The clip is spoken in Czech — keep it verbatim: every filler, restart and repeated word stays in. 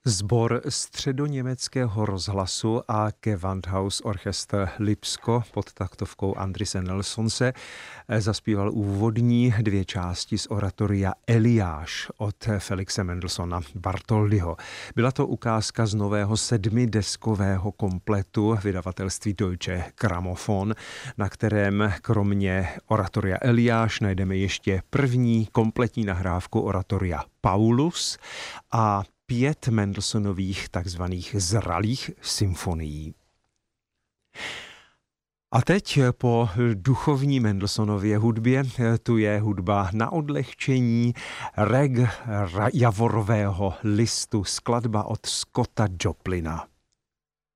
Sbor středoněmeckého rozhlasu a Gewandhaus Orchester Lipsko pod taktovkou Andrise Nelsonse zaspíval úvodní dvě části z oratoria Eliáš od Felixe Mendelssohna Bartholdyho. Byla to ukázka z nového sedmideskového kompletu vydavatelství Deutsche Grammophon, na kterém kromě oratoria Eliáš najdeme ještě první kompletní nahrávku oratoria Paulus a pět Mendelssohnových takzvaných zralých symfonií. A teď po duchovní Mendelssohnově hudbě tu je hudba na odlehčení reg javorového listu, skladba od Scotta Joplina.